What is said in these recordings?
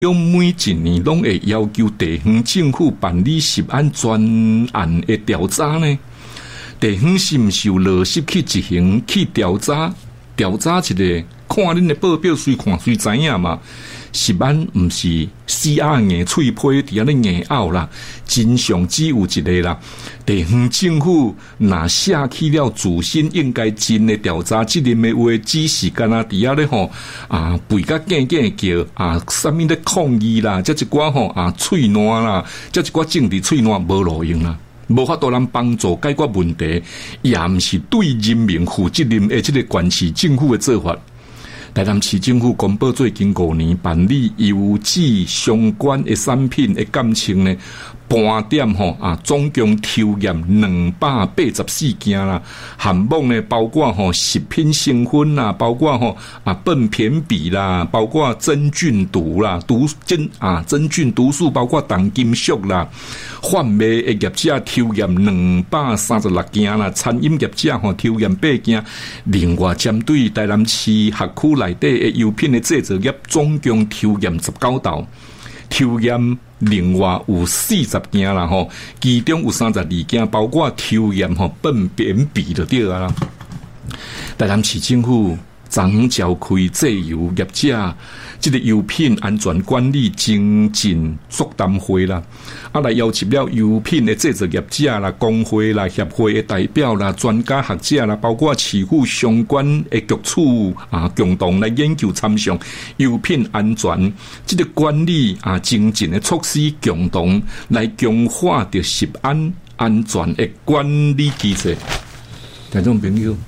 用每一年拢会要求地方政府办理食安专案的调查呢？地方是毋是有落实去执行去调查一个？看恁的报表，随看随知影嘛。食安毋是死鸭硬脆皮伫遐咧硬拗啦，真相只有一个啦。地方政府若写起了自身应该尽的调查责任的话，只是干那伫遐咧吼背甲硬叫啥物咧抗议啦，这一寡吼喙烂啦，这一寡政治喙烂无路用啦。无法度咱帮助解决问题，也毋是对人民负责任的这个县市政府的做法。台南市政府公布最近5年办理油脂相关的产品的检测呢，盘点总共抽验284件啦，项目呢包括食品成分啦，包括苯醛比啦，包括真菌毒啦，真菌毒素，包括重金属啦，贩卖的业者抽验236件啦，餐饮业者抽验8件，另外针对台南市辖区内底的油品的制造业，总共抽验19道。抽验另外有40件啦其中有32件包括抽验苯醛比就对啦。台南市政府昨召开制油业者这个油品安全管理精进座谈会啦，来邀请了油品的制造业者啦、工会啦、协会的代表啦、专家学者啦，包括市府相关的局处共同来研究参详油品安全这个管理精进的措施，共同来强化着食安安全的管理机制。听众朋友，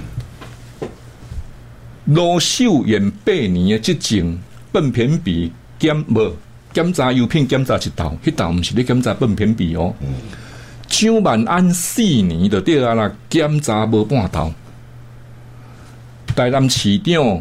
罗秀妍8年的执政，苯醛比检查油品检查1道，迄道毋是咧检查苯醛比哦。蒋万安4年就对啦，检查无半道。台南市长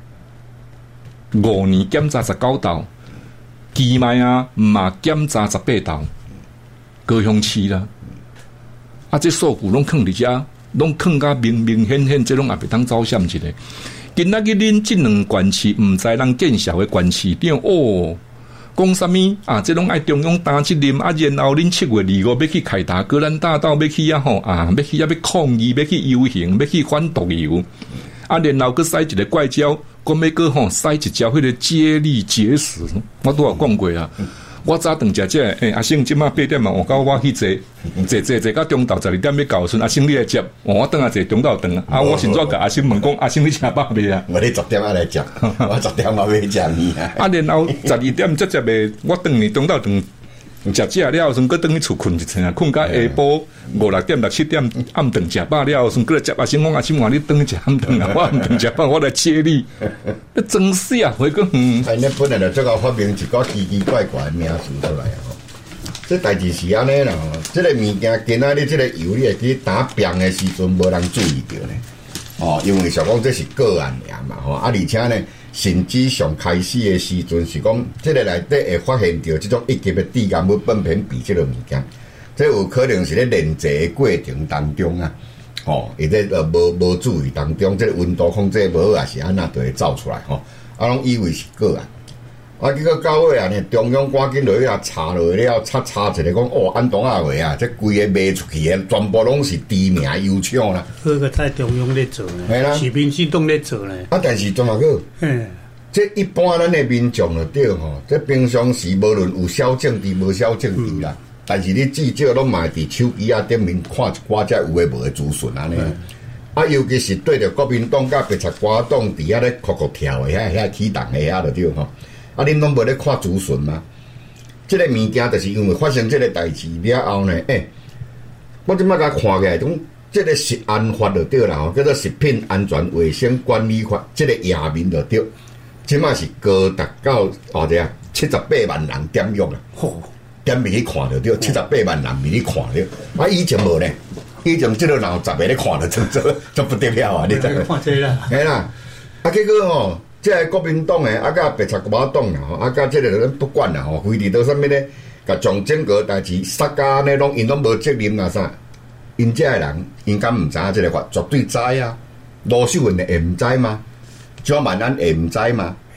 5年检查19道，基迈嘛检查18道，高雄市啦。这数据拢囥伫遮，拢囥甲明明显显，这拢也袂当走闪一个。今仔日恁这2县市毋知人见效的县市长讲啥物这拢爱中央担责任然后恁7月25要去凯达格兰大道要去要去抗议，要去游行，要去反毒油然后佮使一个怪招，讲要佮使一招迄个接力结石，我都有讲过啊。我早顿食这阿星即马8点嘛，我到我去坐到中昼12点要到的时阵，阿星你来接，我等下坐中昼顿我先怎甲阿星问讲，阿星你食饱未啊？ 我咧10点来接，我10点我要食面然后12点接的，我等你中昼顿食了，先佮等去厝困一阵困到下晡5、6点、6、7点暗顿食饱了，先佮来接阿星讲阿星话你等去食暗顿我暗顿食饱，我来接你。真是啊，回讲那本来就最后发明一个奇奇怪怪的名词出来这代志是安尼啦这个物件今仔日这个油你会去打饼的时阵无人注意到呢因为想讲这是个案尔嘛而且呢甚至上开始的时阵是讲这个内底会发现到这种一级的低含物苯醛比这个物件，这有可能是咧炼制的过程当中伊在无注意当中，这个温度控制无好，也是安那就会走出来拢以为是个案结果到尾呢，中央赶紧落去查落了，查一个讲安东话这规个卖出去的全部拢是知名油厂啦。 这个在中央咧做呢，市民行动咧做呢。 但是怎么个？这一般咱的民众就对这平常时无论有小政治无小政治啦。但是你至少拢嘛伫手机顶面看一寡只有诶无诶资讯安尼，尤其是对着国民党甲白贼瓜党伫遐咧哭哭跳诶遐起动诶遐就对恁拢无咧看资讯吗？这个物件就是因为发生这个代志了后呢，我即摆甲看起来，种这个食安法就对啦，叫做食品安全卫生管理法，这个页面就对，即摆是高达到78万人点阅啦。点未去看着对，78万人未去看着。以前无呢，以前这个人10个咧看着，就不得了你知？ 看这啦， 系啦。结果这个国民党甲白贼瓜党啦，甲这个人不管啦，非得到啥物咧？甲从整个代志杀家呢，因拢无责任啊啥？因这个人应该唔知这个法，绝对知啊。罗秀云会唔知吗？蒋万安会唔知吗？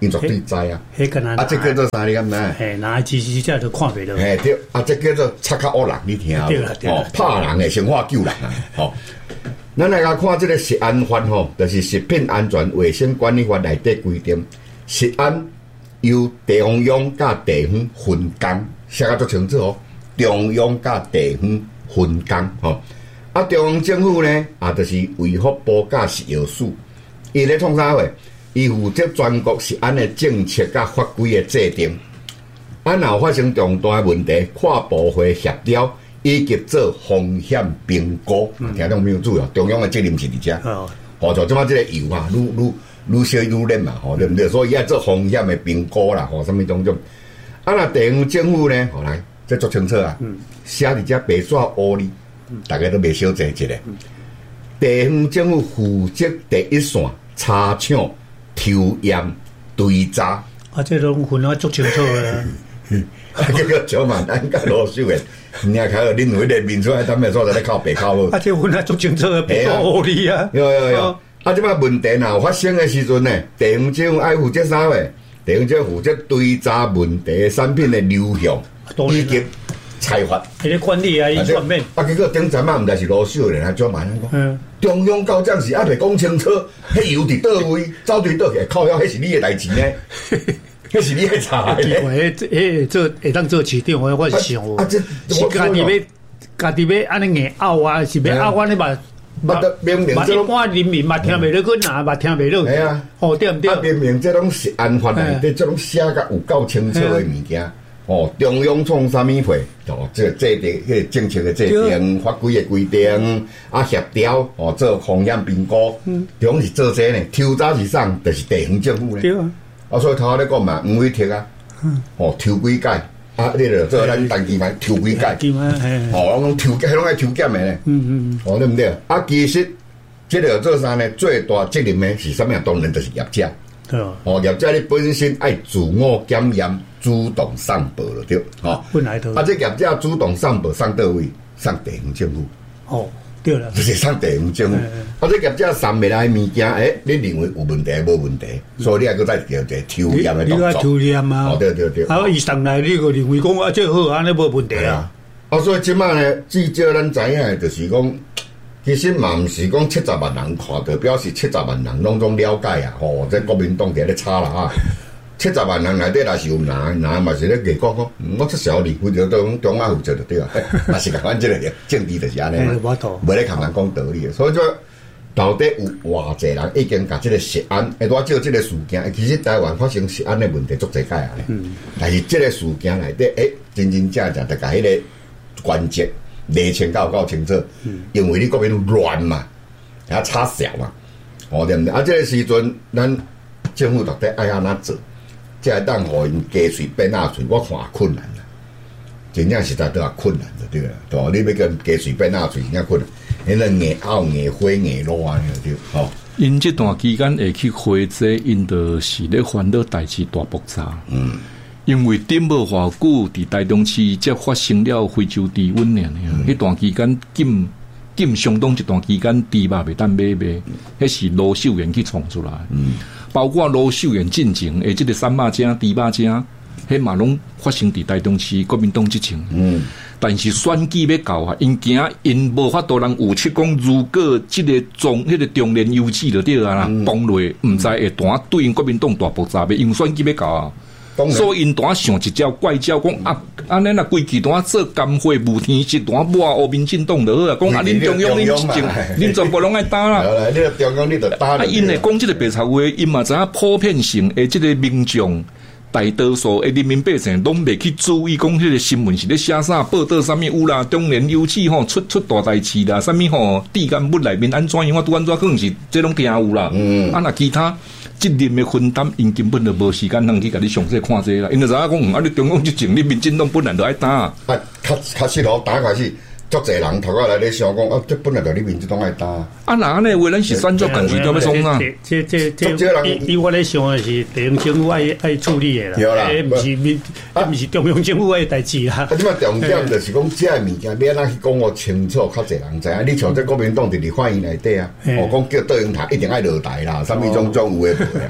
因绝对知啊。 迄个啊， 这叫做啥？你敢知？ 嘿，拿其实这都看袂到。 嘿对，这叫做插卡恶人，你听啊？ 对啦， 拍人的生化救人啊！吼，咱来甲看这个食安法吼，就是食品安全卫生管理法内底规定，食安由中央甲地方分工，写甲足清楚哦。中央甲地方分工吼，中央政府呢，就是卫福部甲食药署，伊咧创啥货？伊负责全国食安的政策甲法规的制定。若发生重大问题，跨部会协调以及做风险评估。听懂没有？注意哦，中央的责任是伫遮。吼，就即马即个油啊，愈烧愈冷嘛，吼，对不对？所以要做风险的评估啦，吼，什么种种。若地方政府呢，吼来，这足清楚啊。写伫遮白纸黑字，大家都袂少坐一个。地方政府负责第一线查抢、抽验、追查。 这种分啊足清楚的。 这个小曼咱甲罗秀的，你看恁有迄个面出来，他们说在咧靠北靠无。 这分啊足清楚的，白纸黑字啊。 有。即摆问题若有发生的时阵呢，地方政府爱负责啥货？地方政府负责追查问题产品的流向以及采发。 迄个管理啊，伊全面。 结果顶阵毋但是罗秀的，小曼讲，中央到这时还袂讲清楚，迄油伫倒位，走对倒去，靠腰，迄是你的代志呢。迄是你去查的。 这会当做市长，我是想，是家己要安尼硬拗啊，是要拗安尼嘛？ 明明这种一般人民嘛听袂落去拿，嘛听袂落去。 系啊， 对唔对？ 明明这种食安法内底，这种写甲有够清楚的物件。中央创啥物会？这制定迄个政策的制定、法规的规定协调做风险评估。中央是做这呢，抽查是啥？就是地方政府呢。 对啊。 所以头咧讲嘛，黄伟霆啊，抽几届你著做咱当期嘛，抽几届，我讲抽迄拢爱抽检的呢，对不对？其实这个做啥呢？最大责任呢是啥物？当然就是业者，业者你本身爱自我检验，主动上报了对， 本来头， 这业者主动上报上到位，上地方政府， 对了， 就是上地方政府。这业者送未来物件，你认为有问题无问题？所以你还搁再叫一个抽验的动作。 你抽验啊？ 对。 伊送来你个认为讲这好，安尼无问题啊。 所以即摆呢，至少咱知影就是讲，其实嘛毋是讲70万人看到，表示70万人拢总了解啊。这国民党伫咧吵啦啊。70万人内底若是有人嘛是咧讲讲，我出小李负责到中央负责就对啊，嘛是讲这个政治就是安尼嘛，无咧甲人讲道理。所以说到底有偌济人已经甲这个食安，多少这个事件，其实台湾发生食安的问题足济届啊咧。但是这个事件内底，真正就甲迄个关节厘清够清楚，因为你国民乱嘛，差小嘛，对不对？这个时阵咱政府到底爱安怎做？才会当互因加税变压税，我看也困难啦，真正实在都也困难的对啦，对吧？你要跟加税变压税真正困难，因为硬拗硬灰硬路啊，对， 因这段期间会去回这，因就是咧烦恼代志大爆炸。因为顶无偌久，伫台中市才发生了非洲猪瘟呢。迄段期间禁相当一段期间，猪肉袂当买，迄是罗秀元去创出来。包括罗秀元进前诶，即个三肉精、猪肉精，迄嘛拢发生伫台中市国民党执政。但是选举要到啊，因无法度人有七讲，如果即个迄个中年优质就对啊啦，崩落毋知会单对因国民党大爆炸袂，因选举要到啊。所以因单想一招怪招，讲安尼若规矩单做甘花无天时，单抹黑民进党就好啊。讲恁中央恁执政，恁全部拢爱打啦。 你中央你就打。 因会讲即个白贼话，因嘛知影普遍性诶，即个民众大多数诶人民百姓拢袂去注意，讲迄个新闻是咧写啥，报道啥物有啦，中年优质出大代志啦，啥物地干物内面安怎样，我拄安怎可能是这拢听有啦。若其他。责任的分担，因根本就无时间通去甲你详细看这啦。因就知影讲，你中央执政，你民进党本来就爱打。 确实打开始，足侪人头壳来咧想讲，这本来就你民进党爱打。 那安尼话，咱是选择感觉都要送啊。 以我咧想的是地方政府爱处理的啦。 对啦， 毋是中央政府的代志啦。 即摆重点就是讲，这物件要哪去讲我清楚，较侪人知影。你像这国民党伫反映内底啊，讲叫倒用台一定爱落台啦，啥物种有诶无啊。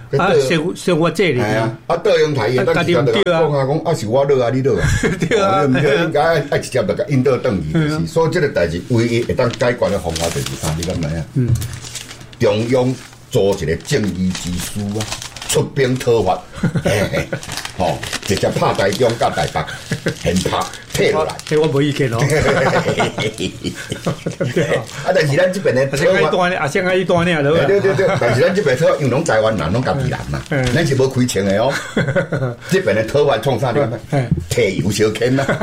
生活这里倒用台语，咱直接就讲讲，是我落啊，你落啊， 对啊， 唔对，应该爱直接就甲引导转去，就是。所以这个代志唯一会当解决的方法就是啥，你敢知影？中央做一个正义之师啊，出兵讨伐，吼，直接拍台中甲台北，现拍退落来。 我无意见咯。 但是咱这边呢， 先爱单呢，先爱单呢， 对。但是咱这边讨，因为拢台湾人，拢家己人嘛，咱是无开枪的哦。这边的讨伐创啥呢？提油烧钱啦。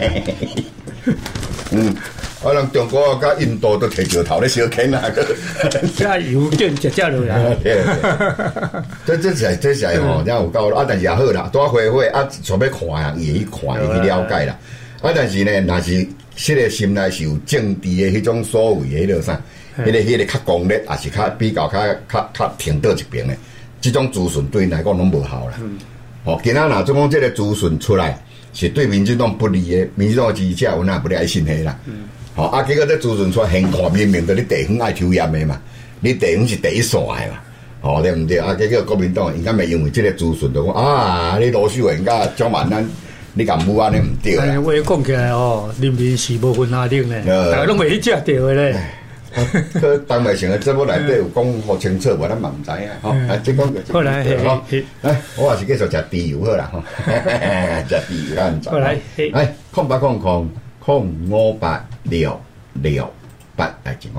人中国甲印度都摕石头咧烧钱啊， 加油卷直接落来。 这是吼，有够啊！但是也好啦，多花想要看啊，伊会去看，会去了解啦。但是呢，若是这个心内是有政治的迄种所谓的迄个啥，迄个较功利，也是较比较较挺倒一边的，这种资讯对因来讲拢无效啦。今仔若总讲这个资讯出来是对民进党不利的，民进党支持者有哪不利爱信息啦。结果这资讯出来，现看明明就你地方爱抽烟的嘛，你地方是第一线的嘛，对不对？结果国民党应该袂因为这个资讯就讲你罗秀燕甲蒋万安，你敢不安尼唔对啦？ 话讲起来人民是无分哪顶咧，大家拢袂去食对的咧。 当然成个节目内底有讲好清楚，我咱嘛唔知啊。即讲好来， 我也是继续食猪油好啦，食猪油安怎？ 好来 ，0800058668来电话。